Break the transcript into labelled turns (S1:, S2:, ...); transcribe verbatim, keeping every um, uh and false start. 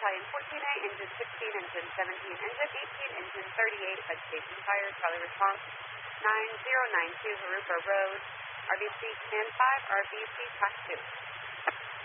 S1: Battalion fourteen A, Engine sixteen, Engine seventeen, Engine eighteen, Engine thirty-eight, Vegetation Fire, Charlie Response, nine zero nine two, Harupa Road, R B C Command five, R B C Track two.